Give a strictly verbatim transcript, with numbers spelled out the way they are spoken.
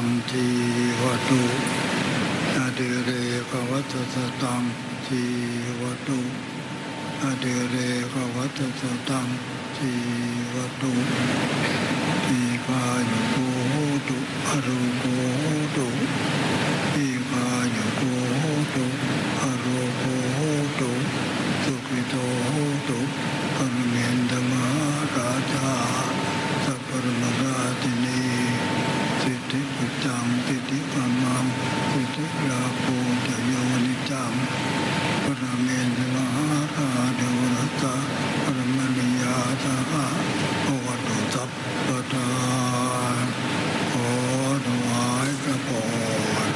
จีวตุอดิเรกวัตสตังจีวตุอดิเรกวัตสตังจีวตุอีกายุโกโหตุอรูโกโหตุอีกายุโกโหตุอรูโกโหตุ